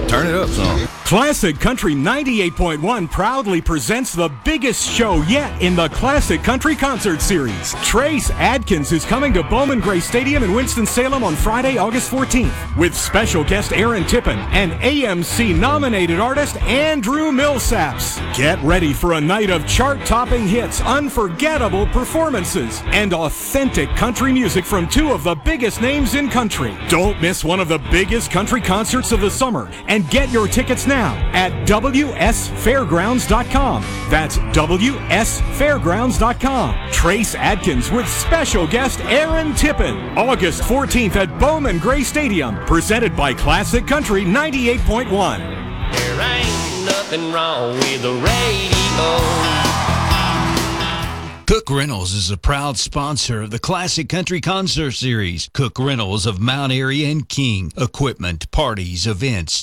Turn it up some. Classic Country 98.1 proudly presents the biggest show yet in the Classic Country Concert Series. Trace Adkins is coming to Bowman Gray Stadium in Winston-Salem on Friday, August 14th, with special guest Aaron Tippin and AMC-nominated artist Andrew Millsaps. Get ready for a night of chart-topping hits, unforgettable performances, and authentic country music from two of the biggest names in country. Don't miss one of the biggest country concerts of the summer, and get your tickets now at WSFairgrounds.com. That's WSFairgrounds.com. Trace Adkins with special guest Aaron Tippin. August 14th at Bowman Gray Stadium. Presented by Classic Country 98.1. There ain't nothing wrong with the radio. Cook Rentals is a proud sponsor of the Classic Country Concert Series. Cook Rentals of Mount Airy and King. Equipment, parties, events,